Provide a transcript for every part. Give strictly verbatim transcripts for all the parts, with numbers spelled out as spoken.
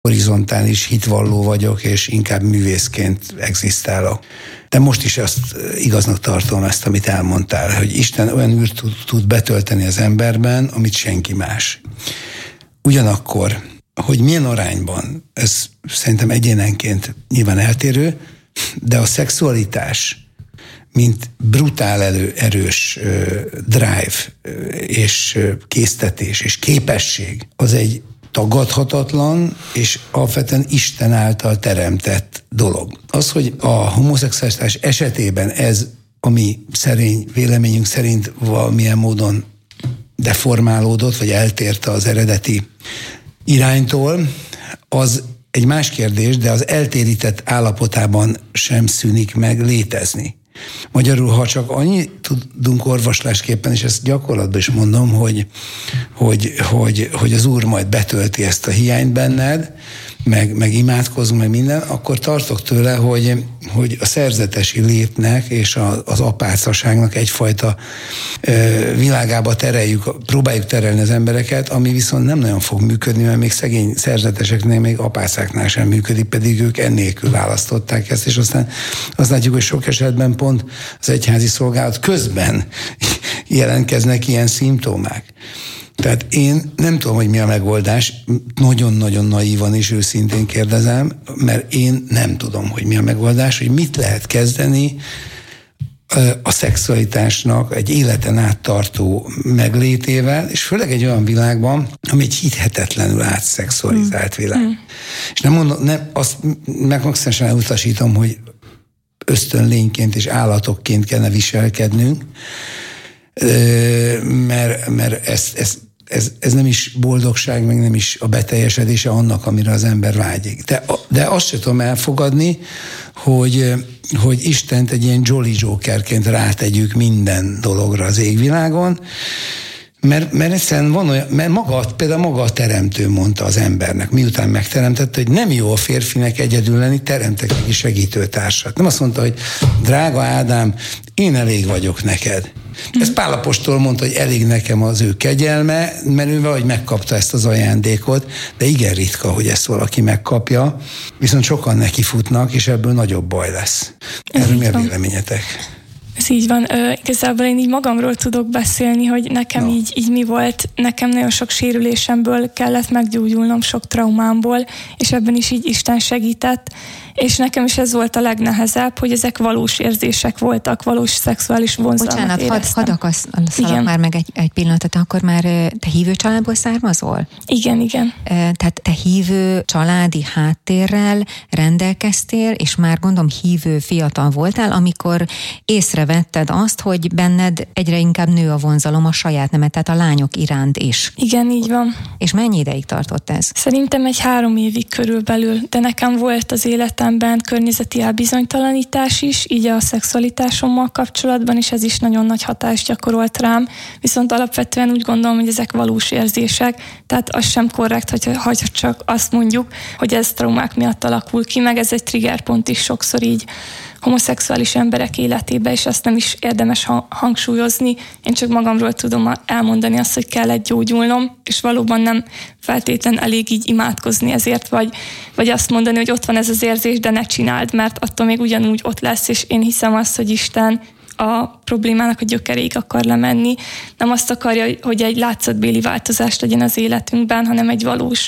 horizontális hitvalló vagyok, és inkább művészként egzisztálok. De most is azt igaznak tartom ezt, amit elmondtál, hogy Isten olyan űrt tud, tud betölteni az emberben, amit senki más. Ugyanakkor, hogy milyen arányban, ez szerintem egyénenként nyilván eltérő, de a szexualitás, mint brutál elő, erős uh, drive uh, és uh, késztetés és képesség, az egy tagadhatatlan és alapvetően Isten által teremtett dolog. Az, hogy a homoszexualitás esetében ez, ami szerény véleményünk szerint valamilyen módon deformálódott, vagy eltérte az eredeti iránytól, az egy más kérdés, de az eltérített állapotában sem szűnik meg létezni. Magyarul, ha csak annyit tudunk orvoslásképpen, és ezt gyakorlatban is mondom, hogy, hogy, hogy, hogy az Úr majd betölti ezt a hiányt benned, meg, meg imádkozunk, meg minden, akkor tartok tőle, hogy, hogy a szerzetesi létnek és a, az apácaságnak egyfajta ö, világába tereljük, próbáljuk terelni az embereket, ami viszont nem nagyon fog működni, mert még szegény szerzeteseknél, még apácáknál sem működik, pedig ők ennélkül választották ezt, és aztán azt látjuk, hogy sok esetben pont az egyházi szolgálat közben jelentkeznek ilyen szimptomák. Tehát én nem tudom, hogy mi a megoldás, nagyon-nagyon naívan és őszintén kérdezem, mert én nem tudom, hogy mi a megoldás, hogy mit lehet kezdeni a szexualitásnak egy életen át tartó meglétével, és főleg egy olyan világban, ami egy hihetetlenül átszexualizált világ. Mm. És nem mondom, nem, azt meg maximálisan elutasítom, hogy ösztönlényként és állatokként kellene viselkednünk, mert, mert ez, ez, ez, ez nem is boldogság, meg nem is a beteljesedése annak, amire az ember vágyik. De, de azt sem tudom elfogadni, hogy, hogy Istent egy ilyen Jolly Jokerként rátegyük minden dologra az égvilágon, Mert, mert egyszerűen van olyan, mert maga, például maga a teremtő mondta az embernek, miután megteremtette, hogy nem jó a férfinek egyedül lenni, teremtek neki segítőtársat. Nem azt mondta, hogy drága Ádám, én elég vagyok neked. Ez Pál apostol mondta, hogy elég nekem az ő kegyelme, mert ő valahogy megkapta ezt az ajándékot, de igen ritka, hogy ezt valaki megkapja, viszont sokan neki futnak, és ebből nagyobb baj lesz. Erről mi a véleményetek? Ez így van. Ö, igazából én így magamról tudok beszélni, hogy nekem no. így, így mi volt. Nekem nagyon sok sérülésemből kellett meggyógyulnom, sok traumámból, és ebben is így Isten segített. És nekem is ez volt a legnehezebb, hogy ezek valós érzések voltak, valós szexuális vonzalmat Bocsánat, éreztem. hadd akasztalak már meg egy, egy pillanatot, akkor már te hívő családból származol? Igen, igen. Tehát te hívő családi háttérrel rendelkeztél, és már gondolom hívő fiatal voltál, amikor észrevetted azt, hogy benned egyre inkább nő a vonzalom a saját nemet, tehát a lányok iránt is. Igen, így van. És mennyi ideig tartott ez? Szerintem egy három évig körülbelül, de nekem volt az életemben környezeti elbizonytalanítás is, így a szexualitásommal kapcsolatban, és ez is nagyon nagy hatást gyakorolt rám, viszont alapvetően úgy gondolom, hogy ezek valós érzések, tehát az sem korrekt, hogy, hogy csak azt mondjuk, hogy ez traumák miatt alakul ki, meg ez egy triggerpont is sokszor így homoszexuális emberek életébe, és azt nem is érdemes hangsúlyozni. Én csak magamról tudom elmondani azt, hogy kellett gyógyulnom, és valóban nem feltétlen elég így imádkozni ezért, vagy, vagy azt mondani, hogy ott van ez az érzés, de ne csináld, mert attól még ugyanúgy ott lesz, és én hiszem azt, hogy Isten a problémának a gyökeréig akar lemenni. Nem azt akarja, hogy egy látszatbéli változást legyen az életünkben, hanem egy valós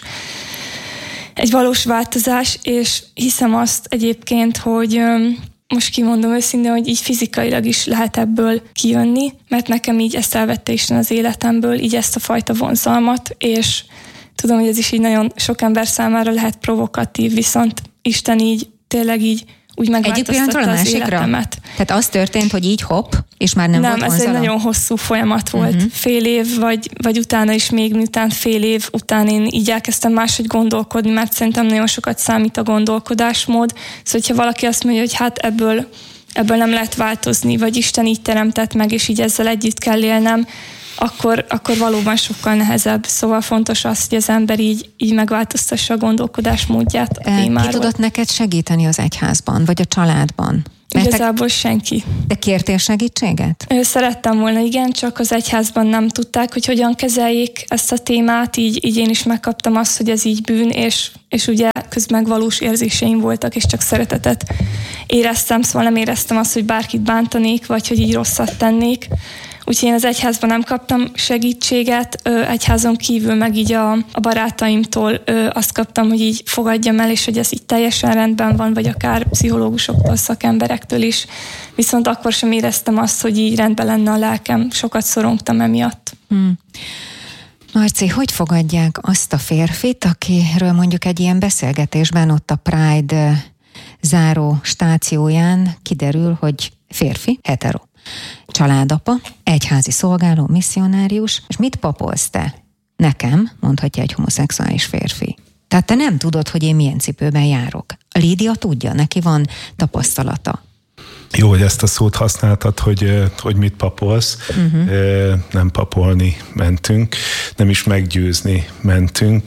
egy valós változás, és hiszem azt egyébként, hogy most kimondom őszintén, hogy így fizikailag is lehet ebből kijönni, mert nekem így ezt elvette Isten az életemből, így ezt a fajta vonzalmat, és tudom, hogy ez is így nagyon sok ember számára lehet provokatív, viszont Isten így tényleg így úgy megváltoztatta az életemet. Tehát az történt, hogy így hopp, és már nem, nem volt vonzalom? Nem, ez egy nagyon hosszú folyamat volt. Uh-huh. Fél év, vagy, vagy utána is még, miután fél év után én így elkezdtem máshogy gondolkodni, mert szerintem nagyon sokat számít a gondolkodásmód. Szóval, hogyha valaki azt mondja, hogy hát ebből, ebből nem lehet változni, vagy Isten így teremtett meg, és így ezzel együtt kell élnem, akkor, akkor valóban sokkal nehezebb. Szóval fontos az, hogy az ember így, így megváltoztassa a gondolkodásmódját a témáról. Ki tudott neked segíteni az egyházban, vagy a családban? Igazából senki. De kértél segítséget? Szerettem volna, igen, csak az egyházban nem tudták, hogy hogyan kezeljék ezt a témát, így, így én is megkaptam azt, hogy ez így bűn, és, és ugye közben valós érzéseim voltak, és csak szeretetet éreztem, szóval nem éreztem azt, hogy bárkit bántanék, vagy hogy így rosszat tennék. Úgyhogy én az egyházban nem kaptam segítséget, egyházon kívül meg így a, a barátaimtól azt kaptam, hogy így fogadjam el, és hogy ez így teljesen rendben van, vagy akár pszichológusoktól, szakemberektől is. Viszont akkor sem éreztem azt, hogy így rendben lenne a lelkem. Sokat szorongtam emiatt. Hmm. Marci, hogy fogadják azt a férfit, akiről mondjuk egy ilyen beszélgetésben ott a Pride záró stációján kiderül, hogy férfi, hetero, családapa, egyházi szolgáló, misszionárius, és mit papolsz te? Nekem, mondhatja egy homoszexuális férfi. Tehát te nem tudod, hogy én milyen cipőben járok. A Lídia tudja, neki van tapasztalata. Jó, hogy ezt a szót használtad, hogy, hogy mit papolsz. Uh-huh. Nem papolni mentünk, nem is meggyőzni mentünk.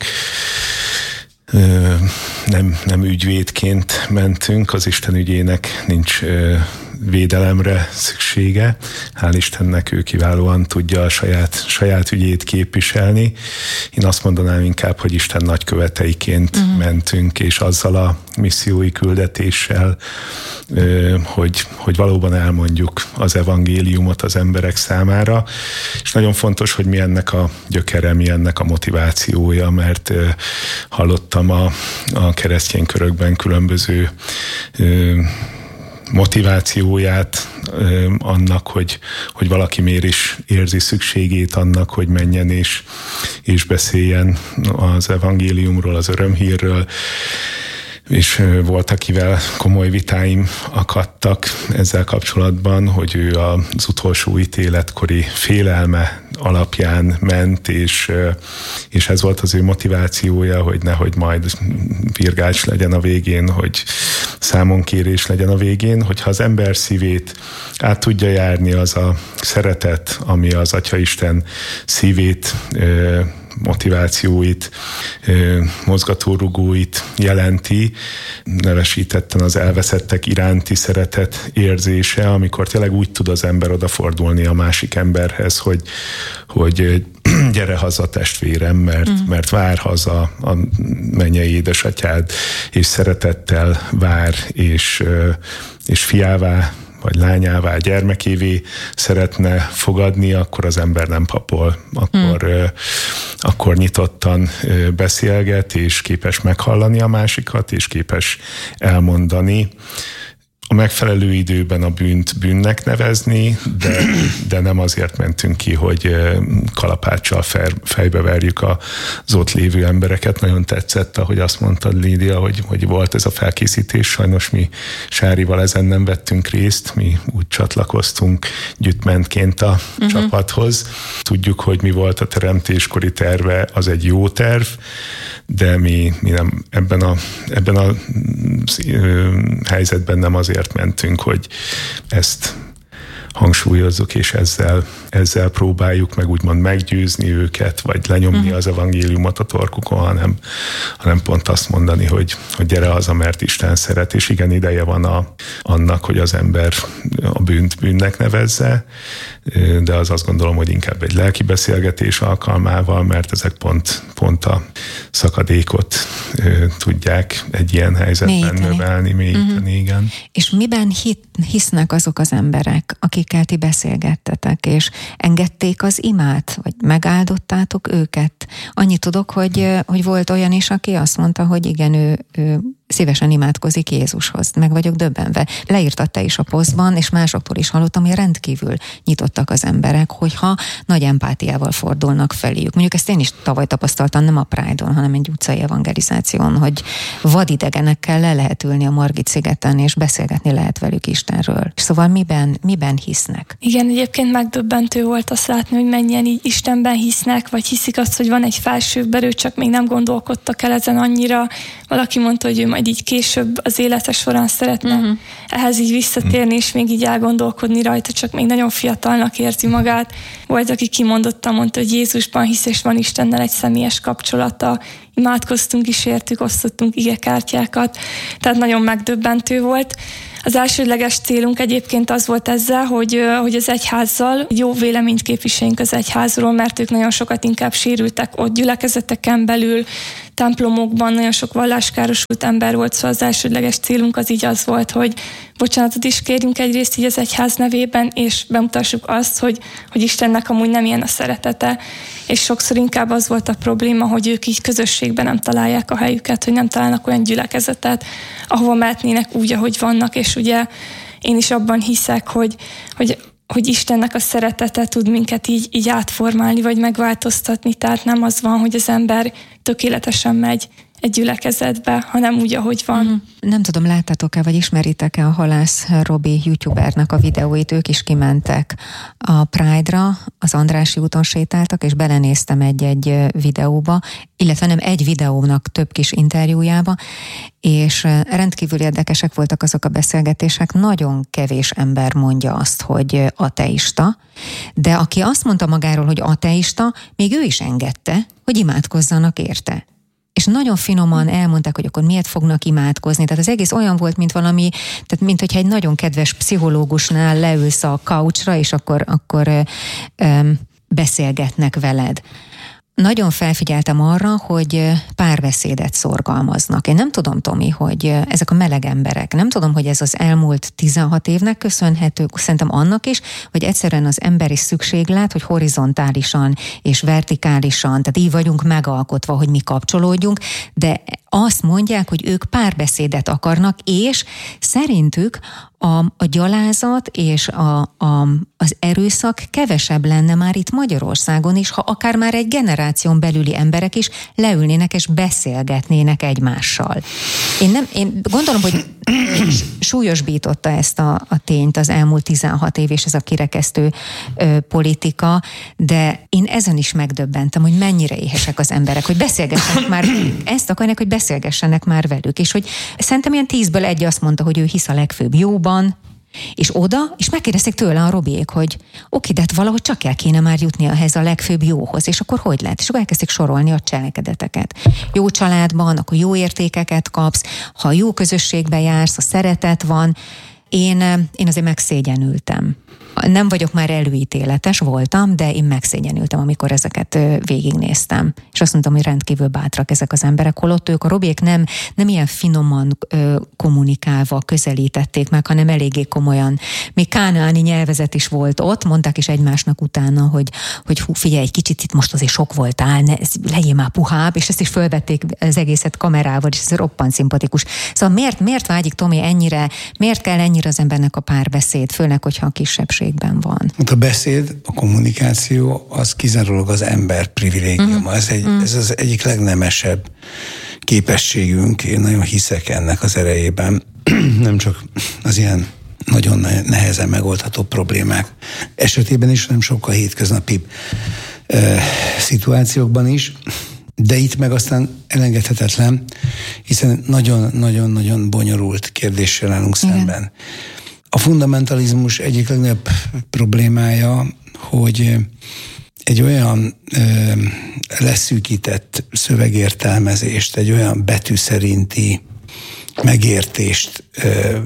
Nem, nem ügyvédként mentünk, az Isten ügyének nincs védelemre szüksége. Hál' Istennek ő kiválóan tudja a saját, saját ügyét képviselni. Én azt mondanám inkább, hogy Isten nagyköveteiként uh-huh. mentünk, és azzal a missziói küldetéssel, hogy, hogy valóban elmondjuk az evangéliumot az emberek számára. És nagyon fontos, hogy mi ennek a gyökere, mi ennek a motivációja, mert hallottam a, a keresztény körökben különböző motivációját ö, annak, hogy, hogy valaki miért is érzi szükségét annak, hogy menjen és, és beszéljen az evangéliumról, az örömhírről, és volt, akivel komoly vitáim akadtak ezzel kapcsolatban, hogy ő az utolsó ítéletkori félelme alapján ment, és, és ez volt az ő motivációja, hogy nehogy majd virgács legyen a végén, hogy számonkérés legyen a végén, hogyha az ember szívét át tudja járni az a szeretet, ami az Atyaisten szívét, motivációit, mozgatórugóit jelenti, nevesítetten az elveszettek iránti szeretet érzése, amikor tényleg úgy tud az ember odafordulni a másik emberhez, hogy, hogy gyere haza testvérem, mert, uh-huh. mert vár haza a mennyei édesatyád, és szeretettel vár, és, és fiává vagy lányává, gyermekévé szeretne fogadni, akkor az ember nem papol. Akkor, hmm. akkor nyitottan beszélget, és képes meghallani a másikat, és képes elmondani. A megfelelő időben a bűnt bűnnek nevezni, de, de nem azért mentünk ki, hogy kalapáccsal fejbe verjük az ott lévő embereket. Nagyon tetszett, ahogy azt mondtad, Lídia, hogy, hogy volt ez a felkészítés. Sajnos mi Sárival ezen nem vettünk részt, mi úgy csatlakoztunk gyütmentként a uh-huh. csapathoz. Tudjuk, hogy mi volt a teremtéskori terve, az egy jó terv, de mi, mi nem ebben a, ebben a helyzetben nem azért mentünk, hogy ezt hangsúlyozzuk, és ezzel, ezzel próbáljuk meg úgymond meggyőzni őket, vagy lenyomni uh-huh. az evangéliumot a torkukon, hanem, hanem pont azt mondani, hogy, hogy gyere haza, mert Isten szeret, és igen, ideje van a, annak, hogy az ember a bűnt bűnnek nevezze, de az azt gondolom, hogy inkább egy lelki beszélgetés alkalmával, mert ezek pont, pont a szakadékot tudják egy ilyen helyzetben mélyíteni. növelni, mélyíteni, uh-huh. igen. És miben hit, hisznek azok az emberek, akikkel ti beszélgettetek, és engedték az imát, vagy megáldottátok őket? Annyit tudok, hogy, hogy volt olyan is, aki azt mondta, hogy igen, ő, ő szívesen imádkozik Jézushoz. Meg vagyok döbbenve. Leírtad te is a posztban, és másoktól is hallottam, hogy rendkívül nyitottak az emberek, hogyha nagy empátiával fordulnak feléjük. Mondjuk ezt én is tavaly tapasztaltam, nem a Pride-on, hanem egy utcai evangelizáción, hogy vadidegenekkel le lehet ülni a Margit szigeten, és beszélgetni lehet velük Istenről. Szóval miben, miben hisznek? Igen, egyébként megdöbbentő volt azt látni, hogy mennyien így Istenben hisznek, vagy hiszik azt, hogy van egy felsőbb erő, csak még nem gondolkodtak el ezen annyira. Valaki mondta, hogy ő majd így később az élete során szeretne uh-huh. ehhez így visszatérni, és még így elgondolkodni rajta, csak még nagyon fiatalnak érzi magát. Volt, aki kimondottan mondta, hogy Jézusban hisz, és van Istennel egy személyes kapcsolata. Imádkoztunk is értük, osztottunk igekártyákat, tehát nagyon megdöbbentő volt. Az elsődleges célunk egyébként az volt ezzel, hogy, hogy az egyházzal jó véleményt képviseljünk az egyházról, mert ők nagyon sokat inkább sérültek ott gyülekezeteken belül, templomokban nagyon sok valláskárosult ember volt, szóval az elsődleges célunk az így az volt, hogy bocsánatot is kérjünk egyrészt így az egyház nevében, és bemutassuk azt, hogy, hogy Istennek amúgy nem ilyen a szeretete, és sokszor inkább az volt a probléma, hogy ők így közösségben nem találják a helyüket, hogy nem találnak olyan gyülekezetet, ahova mehetnének úgy, ahogy vannak, és ugye én is abban hiszek, hogy, hogy hogy Istennek a szeretete tud minket így, így átformálni, vagy megváltoztatni, tehát nem az van, hogy az ember tökéletesen megy egy gyülekezetbe, hanem úgy, ahogy van. Mm. Nem tudom, láttátok-e, vagy ismeritek-e a Halász Robi youtubernek a videóit, ők is kimentek a Pride-ra, az Andrássy úton sétáltak, és belenéztem egy-egy videóba, illetve nem egy videónak több kis interjújába, és rendkívül érdekesek voltak azok a beszélgetések, nagyon kevés ember mondja azt, hogy ateista, de aki azt mondta magáról, hogy ateista, még ő is engedte, hogy imádkozzanak érte. És nagyon finoman elmondták, hogy akkor miért fognak imádkozni. Tehát az egész olyan volt, mint valami, tehát mint hogyha egy nagyon kedves pszichológusnál leülsz a couchra, és akkor, akkor öm, beszélgetnek veled. Nagyon felfigyeltem arra, hogy párbeszédet szorgalmaznak. Én nem tudom, Tomi, hogy ezek a meleg emberek, nem tudom, hogy ez az elmúlt tizenhat évnek köszönhető, szerintem annak is, hogy egyszerűen az emberi szükséglet, hogy horizontálisan és vertikálisan, tehát így vagyunk megalkotva, hogy mi kapcsolódjunk, de azt mondják, hogy ők párbeszédet akarnak, és szerintük a, a gyalázat és a, a, az erőszak kevesebb lenne már itt Magyarországon is, ha akár már egy generáción belüli emberek is leülnének és beszélgetnének egymással. Én, nem, én gondolom, hogy súlyosbította ezt a, a tényt az elmúlt tizenhat év és ez a kirekesztő ö, politika, de én ezen is megdöbbentem, hogy mennyire éhesek az emberek, hogy beszélgessenek már velük. Ezt akarják, hogy beszélgessenek már velük, és hogy szerintem ilyen tízből egy azt mondta, hogy ő hisz a legfőbb jóban, és oda, és megkérdezték tőle a Robiék, hogy oké, de hát valahogy csak el kéne már jutni ehhez a legfőbb jóhoz, és akkor hogy lehet? És akkor elkezdték sorolni a cselekedeteket. Jó családban, akkor jó értékeket kapsz, ha jó közösségbe jársz, ha szeretet van. Én, én azért megszégyenültem. Nem vagyok már előítéletes, voltam, de én megszégyenültem, amikor ezeket végignéztem. És azt mondtam, hogy rendkívül bátrak ezek az emberek, holott ők a Robiék nem, nem ilyen finoman ö, kommunikálva közelítették meg, hanem eléggé komolyan. Még kánaáni nyelvezet is volt ott, mondták is egymásnak utána, hogy, hogy hú, figyelj, egy kicsit itt most azért sok voltál, ne, legyél már puhább, és ezt is fölvették az egészet kamerával, és ez roppant szimpatikus. Szóval miért, miért vágyik, Tomi, ennyire, miért kell ennyire az embernek a párbeszéd, főleg, hogyha a kisebbség van. A beszéd, a kommunikáció az kizárólag az ember privilégiuma. Uh-huh. Ez, egy, uh-huh. ez az egyik legnemesebb képességünk. Én nagyon hiszek ennek az erejében. Nem csak az ilyen nagyon nehezen megoldható problémák esetében is, hanem sokkal hétköznapibb uh, szituációkban is. De itt meg aztán elengedhetetlen, hiszen nagyon-nagyon-nagyon bonyolult kérdéssel állunk Igen. szemben. A fundamentalizmus egyik legnagyobb problémája, hogy egy olyan ö, leszűkített szövegértelmezést, egy olyan betű szerinti megértést ö,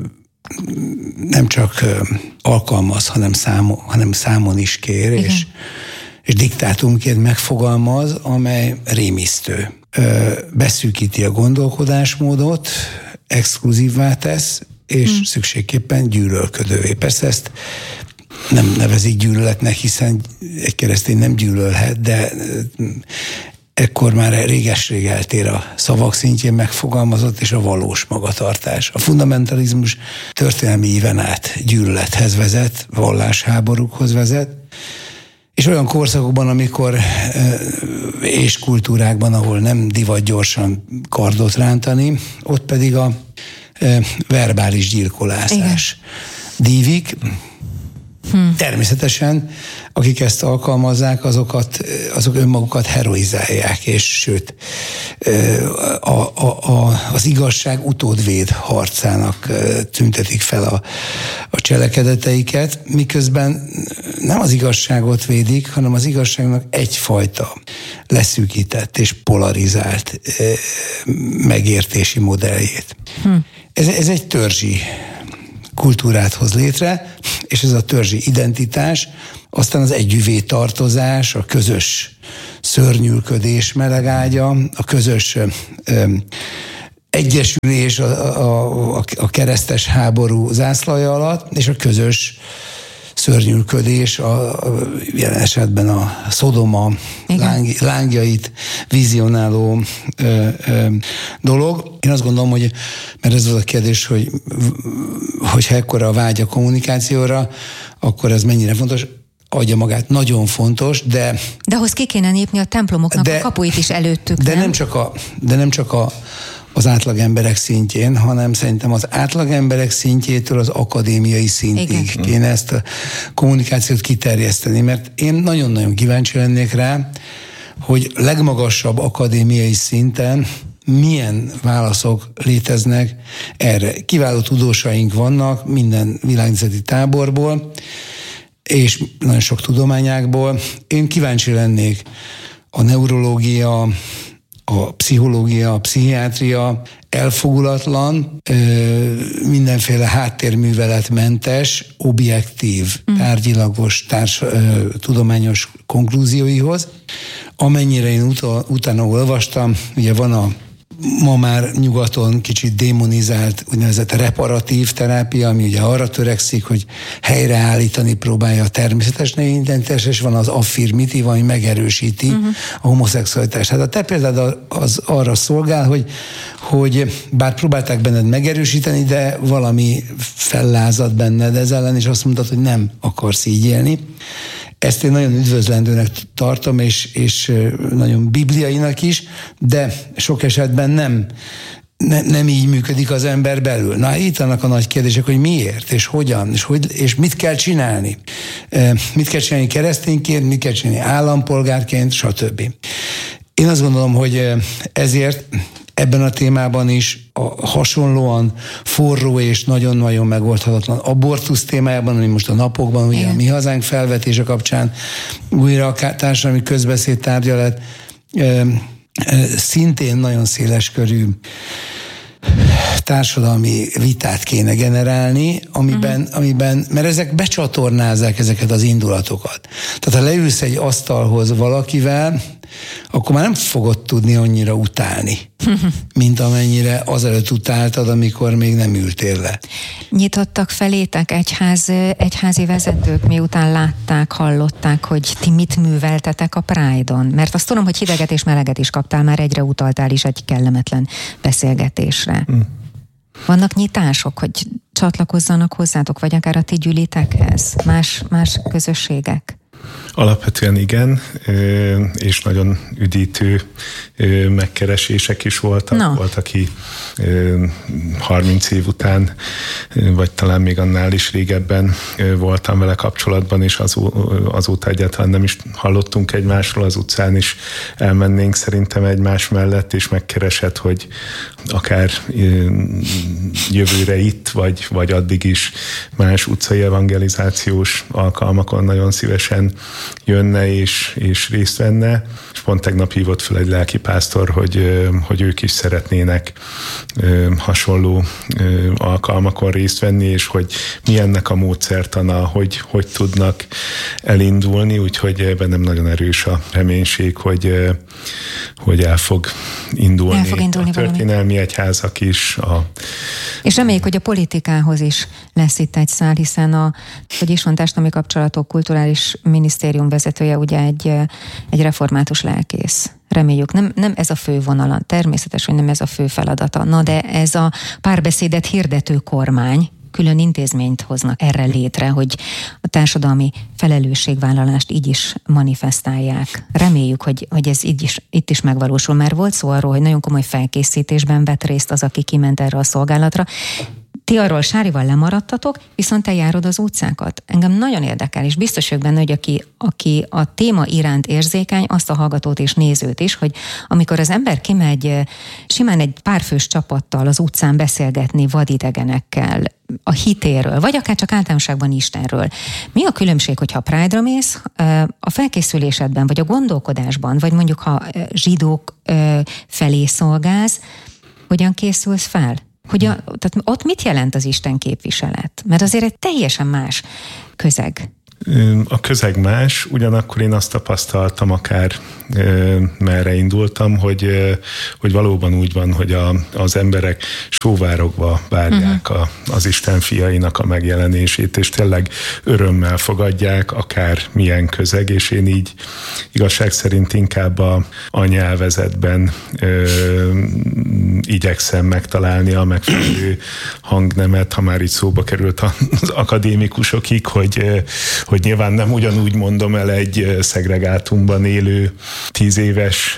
nem csak ö, alkalmaz, hanem, számon, hanem számon is kér, és, és diktátumként megfogalmaz, amely rémisztő. Ö, beszűkíti a gondolkodásmódot, exkluzívvá tesz, és hmm. szükségképpen gyűlölködővé. Persze ezt nem nevezik gyűlöletnek, hiszen egy keresztény nem gyűlölhet, de ekkor már réges-rég eltér a szavak szintjén megfogalmazott és a valós magatartás. A fundamentalizmus történelmi íven át gyűlölethez vezet, vallásháborúkhoz vezet, és olyan korszakokban, amikor és kultúrákban, ahol nem divat gyorsan kardot rántani, ott pedig a verbális gyilkolázás Igen. dívik. Hmm. Természetesen, akik ezt alkalmazzák, azokat, azok önmagukat heroizálják, és sőt, a, a, a, az igazság utódvéd harcának tüntetik fel a, a cselekedeteiket, miközben nem az igazságot védik, hanem az igazságnak egyfajta leszűkített és polarizált megértési modelljét. Hmm. Ez, ez egy törzsi kultúrát hoz létre, és ez a törzsi identitás, aztán az együvé tartozás, a közös szörnyűködés melegágya, a közös ö, egyesülés a, a, a keresztes háború zászlaja alatt, és a közös szörnyűködés, a, a jelen esetben a Szodoma láng, lángjait vizionáló ö, ö, dolog. Én azt gondolom, hogy, mert ez az a kérdés, hogy hogyha ekkora a vágy a kommunikációra, akkor ez mennyire fontos, adja magát, nagyon fontos, de... De ahhoz ki kéne nyitni a templomoknak de, a kapuit is előttük, de nem? nem csak a, de nem csak a az átlag emberek szintjén, hanem szerintem az átlag emberek szintjétől az akadémiai szintig Igen. kéne ezt a kommunikációt kiterjeszteni, mert én nagyon-nagyon kíváncsi lennék rá, hogy legmagasabb akadémiai szinten milyen válaszok léteznek erre. Kiváló tudósaink vannak minden világnézeti táborból, és nagyon sok tudományákból. Én kíváncsi lennék a neurológia, a pszichológia, a pszichiátria elfogulatlan, mindenféle háttérműveletmentes, objektív, tárgyilagos, társ, tudományos konklúzióihoz. Amennyire én utal, utána olvastam, ugye van a ma már nyugaton kicsit démonizált úgynevezett reparatív terápia, ami ugye arra törekszik, hogy helyreállítani próbálja a természetes növényidentitást, és van az affirmatív, ami megerősíti uh-huh. a homoszexualitást. Hát a te példád az arra szolgál, hogy, hogy bár próbálták benned megerősíteni, de valami fellázad benned ez ellen, és azt mondtad, hogy nem akarsz így élni. Ezt én nagyon üdvözlendőnek tartom, és, és nagyon bibliainak is, de sok esetben nem, ne, nem így működik az ember belül. Na, itt annak a nagy kérdések, hogy miért, és hogyan, és, hogy, és mit kell csinálni. Mit kell csinálni keresztényként, mit kell csinálni állampolgárként, stb. Én azt gondolom, hogy ezért ebben a témában is a hasonlóan forró és nagyon-nagyon megoldhatatlan abortusz témájában, ami most a napokban, ugye a Mi Hazánk felvetése kapcsán újra a társadalmi közbeszéd tárgya lett, szintén nagyon széleskörű társadalmi vitát kéne generálni, amiben, uh-huh. amiben, mert ezek becsatornázzák ezeket az indulatokat. Tehát ha leülsz egy asztalhoz valakivel, akkor már nem fogod tudni annyira utálni, mint amennyire azelőtt utáltad, amikor még nem ültél le. Nyitottak felétek egyház, egyházi vezetők, miután látták, hallották, hogy ti mit műveltetek a Pride-on? Mert azt tudom, hogy hideget és meleget is kaptál, már egyre utaltál is egy kellemetlen beszélgetésre. Mm. Vannak nyitások, hogy csatlakozzanak hozzátok, vagy akár a ti gyűlitekhez? Más, más közösségek? Alapvetően igen, és nagyon üdítő megkeresések is voltak. No. Volt, aki harminc év után, vagy talán még annál is régebben voltam vele kapcsolatban, és azóta egyáltalán nem is hallottunk egymásról, az utcán is elmennénk szerintem egymás mellett, és megkeresett, hogy akár jövőre itt, vagy, vagy addig is más utcai evangelizációs alkalmakon nagyon szívesen jönne és, és részt venne. És pont tegnap hívott fel egy lelkipásztor, hogy, hogy ők is szeretnének hasonló alkalmakon részt venni, és hogy mi ennek a módszertana, hogy, hogy tudnak elindulni, úgyhogy bennem nagyon erős a reménység, hogy, hogy el fog indulni, el fog indulni a történelmi valami. Egyházak is. A... És reméljük, hogy a politikához is lesz itt egy szál, hiszen a, hogy is van, társadalmi kapcsolatok, kulturális minisztérium vezetője ugye egy, egy református lelkész. Reméljük, nem, nem ez a fő vonala, természetes, hogy nem ez a fő feladata. Na de ez a párbeszédet hirdető kormány, külön intézményt hoznak erre létre, hogy a társadalmi felelősségvállalást így is manifestálják. Reméljük, hogy, hogy ez így is, itt is megvalósul. Már volt szó arról, hogy nagyon komoly felkészítésben vett részt az, aki kiment erre a szolgálatra. Ti arról Sárival lemaradtatok, viszont te járod az utcákat. Engem nagyon érdekel, és biztos vagyok benne, hogy aki, aki a téma iránt érzékeny, azt a hallgatót és nézőt is, hogy amikor az ember kimegy simán egy párfős csapattal az utcán beszélgetni vadidegenekkel, a hitéről, vagy akár csak általánosságban Istenről. Mi a különbség, hogyha Pride-ra mész, a felkészülésedben, vagy a gondolkodásban, vagy mondjuk ha zsidók felé szolgálsz, hogyan készülsz fel? Hogy a, tehát ott mit jelent az Isten képviselet? Mert azért egy teljesen más közeg. A közeg más, ugyanakkor én azt tapasztaltam, akár merre indultam, hogy, hogy valóban úgy van, hogy a, az emberek sóvárogva várják uh-huh. a, az Isten fiainak a megjelenését, és tényleg örömmel fogadják, akár milyen közeg, és én így igazság szerint inkább a, a nyelvezetben ö, igyekszem megtalálni a megfelelő hangnemet, ha már így szóba került az akadémikusokig, hogy hogy nyilván nem ugyanúgy mondom el egy szegregátumban élő tíz éves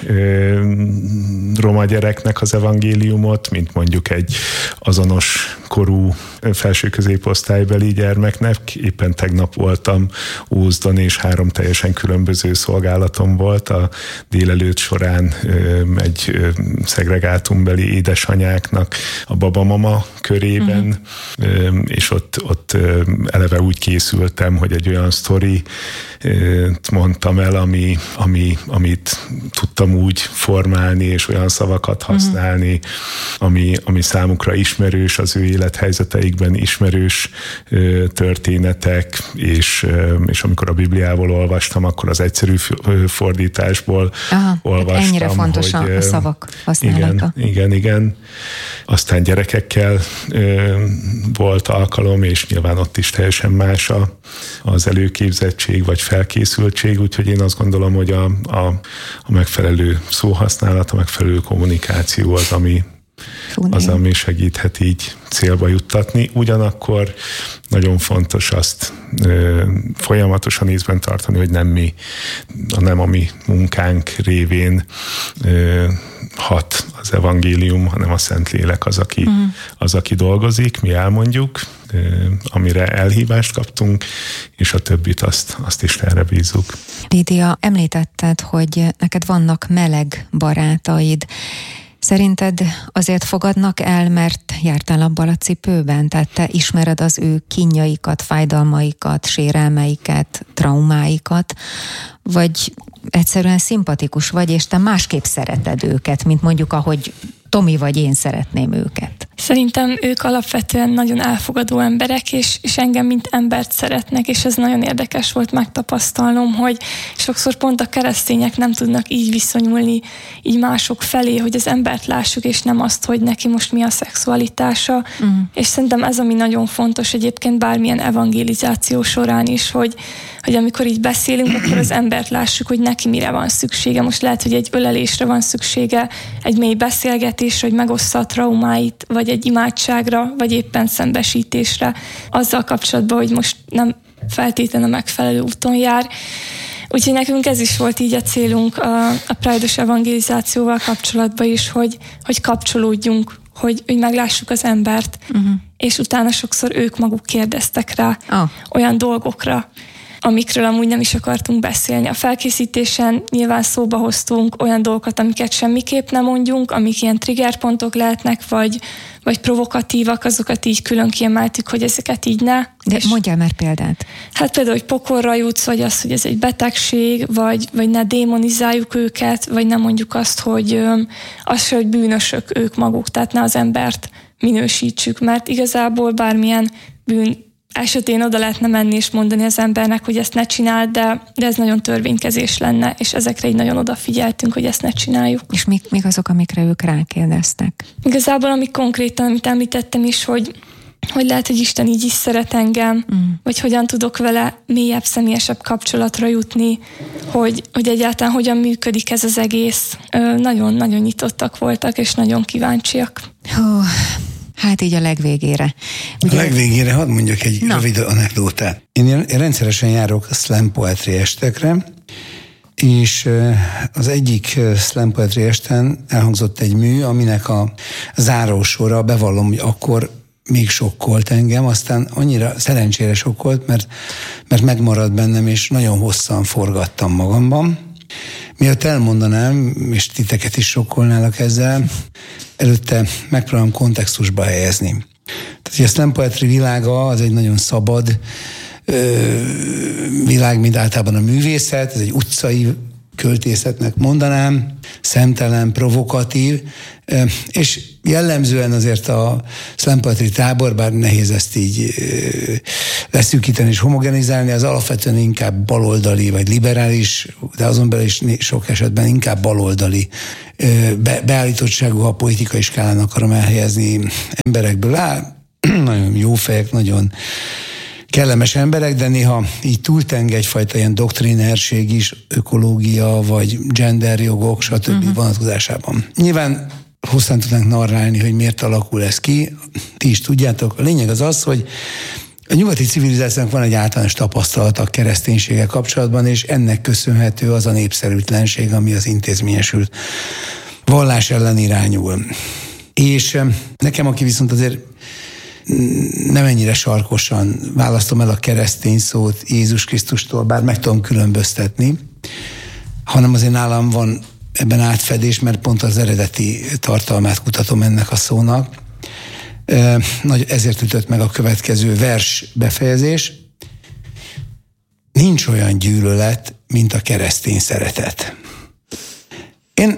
roma gyereknek az evangéliumot, mint mondjuk egy azonos korú felső középosztálybeli gyermeknek. Éppen tegnap voltam Ózdon, és három teljesen különböző szolgálatom volt. A délelőtt során egy szegregátumbeli édesanyáknak a babamama körében, uh-huh. és ott, ott eleve úgy készültem, hogy egy olyan sztori mondtam el, ami, ami, amit tudtam úgy formálni, és olyan szavakat használni, uh-huh. ami, ami számukra ismerős, az ő élethelyzeteikben ismerős történetek, és, és amikor a Bibliából olvastam, akkor az egyszerű fordításból Aha, olvastam. Ennyire fontos hogy, a szavak használata. Igen, igen, igen. Aztán gyerekekkel volt alkalom, és nyilván ott is teljesen más a, az előképzettség, vagy felkészültség, úgyhogy én azt gondolom, hogy a, a, a megfelelő szóhasználat, a megfelelő kommunikáció az, ami, az, ami segíthet így célba juttatni. Ugyanakkor nagyon fontos azt ö, folyamatosan észben tartani, hogy nem mi, nem a mi munkánk révén ö, hat az evangélium, hanem a Szentlélek az, aki, uh-huh. az, aki dolgozik, mi elmondjuk, ö, amire elhívást kaptunk, és a többit azt, azt Istenre bízzuk. Lídia, említetted, hogy neked vannak meleg barátaid. Szerinted azért fogadnak el, mert jártál abban a cipőben? Tehát te ismered az ő kínjaikat, fájdalmaikat, sérelmeiket, traumáikat, vagy egyszerűen szimpatikus vagy, és te másképp szereted őket, mint mondjuk ahogy Tomi vagy én szeretném őket? Szerintem ők alapvetően nagyon elfogadó emberek, és, és engem mint embert szeretnek, és ez nagyon érdekes volt megtapasztalnom, hogy sokszor pont a keresztények nem tudnak így viszonyulni így mások felé, hogy az embert lássuk, és nem azt, hogy neki most mi a szexualitása. Uh-huh. És szerintem ez, ami nagyon fontos egyébként bármilyen evangelizáció során is, hogy, hogy amikor így beszélünk, akkor az embert lássuk, hogy neki mire van szüksége. Most lehet, hogy egy ölelésre van szüksége, egy mély beszélgetésre, hogy megossza a traumáit, vagy egy imádságra, vagy éppen szembesítésre, azzal kapcsolatban, hogy most nem feltétlenül a megfelelő úton jár. Úgyhogy nekünk ez is volt így a célunk a, a Pride-os evangelizációval kapcsolatban is, hogy, hogy kapcsolódjunk, hogy, hogy meglássuk az embert, uh-huh. és utána sokszor ők maguk kérdeztek rá oh. olyan dolgokra, amikről amúgy nem is akartunk beszélni. A felkészítésen nyilván szóba hoztunk olyan dolgokat, amiket semmiképp nem mondjunk, amik ilyen triggerpontok lehetnek, vagy, vagy provokatívak, azokat így külön kiemeltük, hogy ezeket így ne. De mondjál már példát. Hát például, hogy pokorra jutsz, vagy az, hogy ez egy betegség, vagy, vagy ne démonizáljuk őket, vagy nem mondjuk azt, hogy öm, az se, hogy bűnösök ők maguk, tehát ne az embert minősítsük, mert igazából bármilyen bűn esetén oda lehetne menni és mondani az embernek, hogy ezt ne csináld, de, de ez nagyon törvénykezés lenne, és ezekre így nagyon odafigyeltünk, hogy ezt ne csináljuk. És mik, mik azok, amikre ők rákérdeztek? Igazából, ami konkrétan, amit említettem is, hogy, hogy lehet, hogy Isten így is szeret engem, mm. vagy hogyan tudok vele mélyebb, személyesebb kapcsolatra jutni, hogy, hogy egyáltalán hogyan működik ez az egész. Nagyon-nagyon nyitottak voltak, és nagyon kíváncsiak. Hú. Hát így a legvégére. Ugye... A legvégére hadd mondjak egy Na. rövid anekdótát. Én rendszeresen járok a slam poetry estekre, és az egyik slam poetry esten elhangzott egy mű, aminek a zárósora, bevallom, hogy akkor még sokkolt engem, aztán annyira szerencsére sokkolt, mert, mert megmaradt bennem, és nagyon hosszan forgattam magamban. Mielőtt elmondanám, és titeket is sokkolnálak ezzel, előtte megpróbálom kontextusba helyezni. Tehát, hogy a slam poetry világa az egy nagyon szabad ö, világ, mint általában a művészet, ez egy utcai költészetnek mondanám, szemtelen, provokatív, És jellemzően azért a slam poetry tábor, bár nehéz ezt így leszűkíteni és homogenizálni, az alapvetően inkább baloldali vagy liberális, de azon belül is sok esetben inkább baloldali be, beállítottságú, ha a politikai skálán akarom elhelyezni, emberekből áll. Nagyon jó fejek, nagyon kellemes emberek, de néha így túlteng egyfajta ilyen doktrinerség is, ökológia, vagy genderjogok, stb. Uh-huh. vonatkozásában. Nyilván hosszan tudnánk narrálni, hogy miért alakul ez ki. Ti is tudjátok. A lényeg az az, hogy a nyugati civilizációnak van egy általános tapasztalata a kereszténységgel kapcsolatban, és ennek köszönhető az a népszerűtlenség, ami az intézményesült vallás ellen irányul. És nekem, aki viszont azért nem ennyire sarkosan választom el a keresztény szót Jézus Krisztustól, bár meg tudom különböztetni, hanem azért nálam van ebben átfedés, mert pont az eredeti tartalmát kutatom ennek a szónak. Ezért ütött meg a következő vers befejezés. Nincs olyan gyűlölet, mint a keresztény szeretet. Én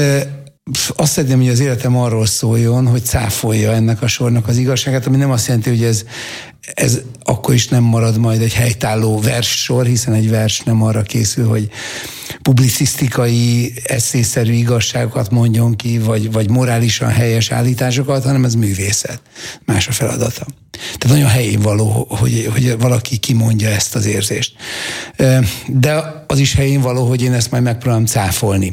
azt szeretném, hogy az életem arról szóljon, hogy cáfolja ennek a sornak az igazságát, ami nem azt jelenti, hogy ez, ez akkor is nem marad majd egy helytálló verssor, hiszen egy vers nem arra készül, hogy publicisztikai, esszészerű igazságokat mondjon ki, vagy, vagy morálisan helyes állításokat, hanem ez művészet. Más a feladata. Tehát nagyon helyén való, hogy, hogy valaki kimondja ezt az érzést. De az is helyén való, hogy én ezt majd megpróbálom cáfolni.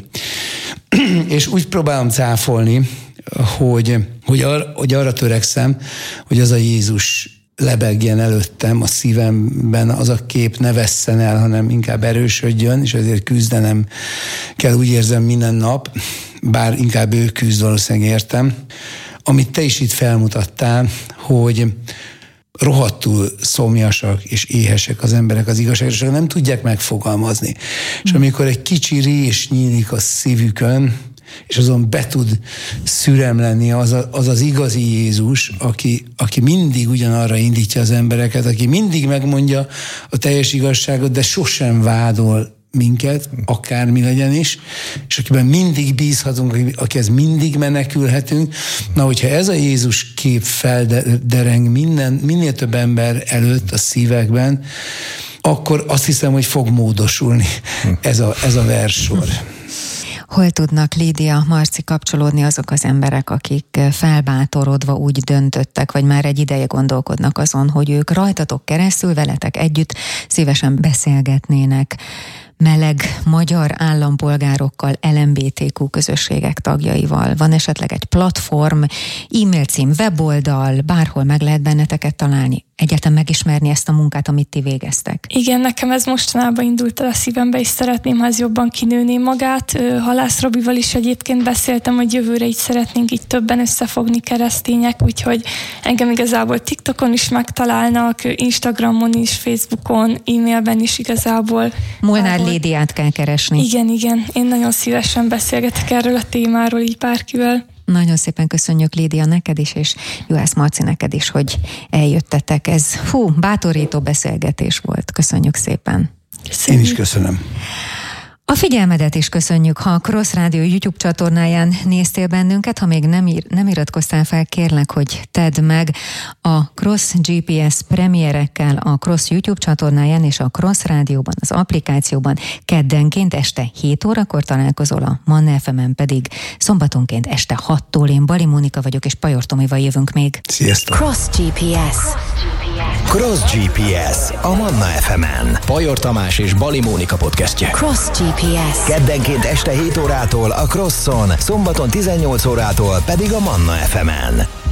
És úgy próbálom cáfolni, hogy, hogy, ar, hogy arra törekszem, hogy az a Jézus lebegjen előttem, a szívemben az a kép ne vesszen el, hanem inkább erősödjön, és ezért küzdenem kell, úgy érzem minden nap, bár inkább ő küzd valószínűleg értem. Amit te is itt felmutattál, hogy rohadtul szomjasak és éhesek az emberek az igazságosság, nem tudják megfogalmazni. Mm. És amikor egy kicsi rés nyílik a szívükön, és azon be tud szüremleni az, a, az az igazi Jézus, aki, aki mindig ugyanarra indítja az embereket, aki mindig megmondja a teljes igazságot, de sosem vádol minket, akármi legyen is, és akiben mindig bízhatunk, akihez mindig menekülhetünk. Na, hogyha ez a Jézus kép feldereng minden, minél több ember előtt a szívekben, akkor azt hiszem, hogy fog módosulni ez a, ez a verssor. Hol tudnak, Lídia, Marci, kapcsolódni azok az emberek, akik felbátorodva úgy döntöttek, vagy már egy ideje gondolkodnak azon, hogy ők rajtatok keresztül, veletek együtt szívesen beszélgetnének meleg magyar állampolgárokkal, el em bé té kú közösségek tagjaival. Van esetleg egy platform, e-mail cím, weboldal, bárhol meg lehet benneteket találni. Egyáltalán megismerni ezt a munkát, amit ti végeztek. Igen, nekem ez mostanában indult el a szívembe, és szeretném, ha ez jobban kinőné magát. Halász Robival is egyébként beszéltem, hogy jövőre így szeretnénk így többen összefogni keresztények, úgyhogy engem igazából TikTokon is megtalálnak, Instagramon is, Facebookon, e-mailben is igazából. Molnár Lídiát kell keresni. Igen, igen. Én nagyon szívesen beszélgetek erről a témáról így bárkivel. Nagyon szépen köszönjük, Lídia, neked is, és Juhász Marci, neked is, hogy eljöttetek. Ez hú, bátorító beszélgetés volt. Köszönjük szépen. Köszönjük. Én is köszönöm. A figyelmedet is köszönjük, ha a Cross Rádió YouTube csatornáján néztél bennünket, ha még nem, ír, nem iratkoztál fel, kérlek, hogy tedd meg. A Cross gé pé es premierekkel a Cross YouTube csatornáján és a Cross Rádióban, az applikációban keddenként este hét órakor találkozol, a Manna ef emen pedig szombatonként este hattól. Én Bali Mónika vagyok, és Pajor Tomival jövünk még. Sziasztok! Cross gé pé es Cross gé pé es a Manna ef emen. Pajor Tamás és Bali Mónika podcastje. Cross gé pé es keddenként este hét órától a Crosson, szombaton tizennyolc órától pedig a Manna ef emen.